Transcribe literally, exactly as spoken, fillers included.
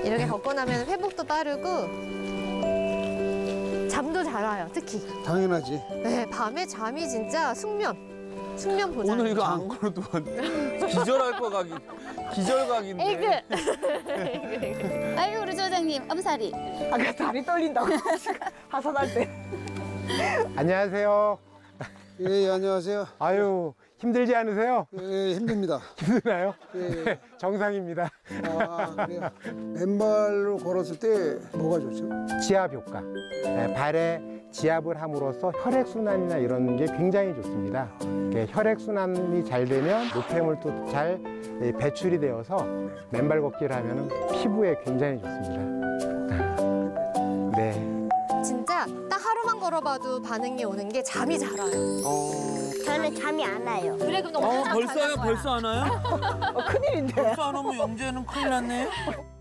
이렇게 걷고 나면 회복도 빠르고 잠도 잘 와요, 특히. 당연하지. 네, 밤에 잠이 진짜 숙면. 숙면 보장. 오늘 이거 안 걸어도 기절할 거 각이 기절각인데. 에이그. 아이고 우리 조장님 엄살이. 아까 다리 떨린다고 하산할 때. 안녕하세요. 예, 안녕하세요. 아유, 힘들지 않으세요? 예, 힘듭니다. 힘드나요? 예. 네, 정상입니다. 아, 그래요. 맨발로 걸었을 때 뭐가 좋죠? 지압 효과. 네, 발에 지압을 함으로써 혈액순환이나 이런 게 굉장히 좋습니다. 이렇게 혈액순환이 잘 되면 노폐물도 잘 배출이 되어서 맨발 걷기를 하면 피부에 굉장히 좋습니다. 네. 진짜 딱 하루만 걸어봐도 반응이 오는 게 잠이 잘 와요. 저는 잠이 안 와요. 그래, 그럼 너 어 엄청 벌써요? 잘할 거야. 벌써 안 와요? 어, 큰일인데. 벌써 안 오면 영재는 큰일 났네.